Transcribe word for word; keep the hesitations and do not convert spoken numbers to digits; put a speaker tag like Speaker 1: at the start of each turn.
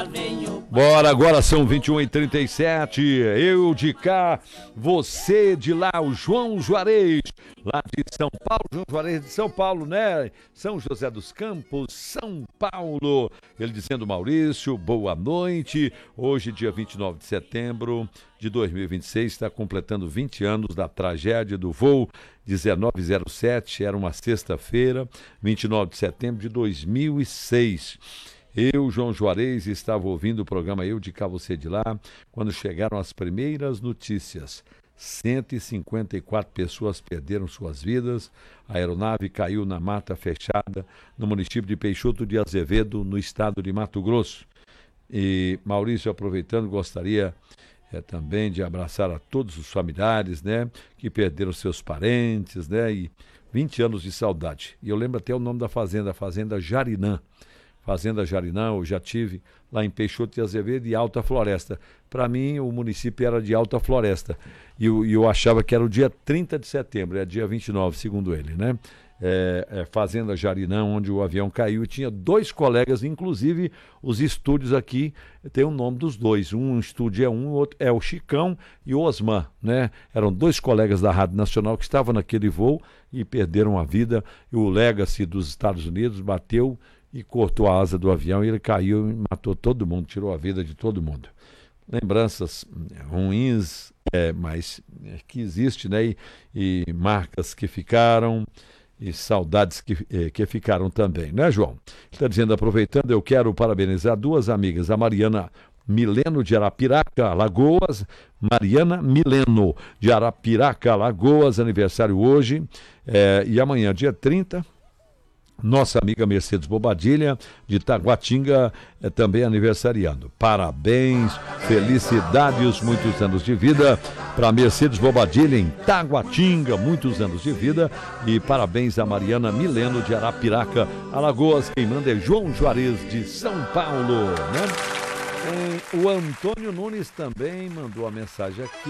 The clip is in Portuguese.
Speaker 1: Bora, agora são vinte e uma e trinta e sete. Eu de cá, você de lá, o João Juarez, lá de São Paulo. João Juarez de São Paulo, né? São José dos Campos, São Paulo. Ele dizendo: Maurício, boa noite. Hoje, dia vinte e nove de setembro de dois mil e vinte e seis, está completando vinte anos da tragédia do voo dezenove zero sete. Era uma sexta-feira, vinte e nove de setembro de dois mil e seis. Eu, João Juarez, estava ouvindo o programa Eu de Cá, Você de Lá, quando chegaram as primeiras notícias. cento e cinquenta e quatro pessoas perderam suas vidas. A aeronave caiu na mata fechada, no município de Peixoto de Azevedo, no estado de Mato Grosso. E, Maurício, aproveitando, gostaria é, também de abraçar a todos os familiares, né, que perderam seus parentes, né, e vinte anos de saudade. E eu lembro até o nome da fazenda, a Fazenda Jarinã. Fazenda Jarinã, eu já tive lá em Peixoto de Azevedo e Alta Floresta. Para mim, o município era de Alta Floresta. E eu, eu achava que era o dia trinta de setembro, é dia vinte e nove, segundo ele, né? É, é Fazenda Jarinã, onde o avião caiu. E tinha dois colegas, inclusive os estúdios aqui, tem o nome dos dois. Um estúdio é um, o outro é o Chicão e o Osman, né? Eram dois colegas da Rádio Nacional que estavam naquele voo e perderam a vida. E o Legacy dos Estados Unidos bateu e cortou a asa do avião e ele caiu e matou todo mundo, tirou a vida de todo mundo. Lembranças ruins, é, mas é, que existe, né? E, e marcas que ficaram e saudades que, é, que ficaram também, né, João? Está dizendo, aproveitando, eu quero parabenizar duas amigas, a Mariana Mileno de Arapiraca, Alagoas. Mariana Mileno de Arapiraca, Alagoas, aniversário hoje, é, e amanhã, dia trinta, nossa amiga Mercedes Bobadilha, de Taguatinga, é também aniversariando. Parabéns, felicidades, muitos anos de vida para Mercedes Bobadilha em Taguatinga, muitos anos de vida. E parabéns a Mariana Mileno de Arapiraca, Alagoas. Quem manda é João Juarez de São Paulo, né? O Antônio Nunes também mandou a mensagem aqui.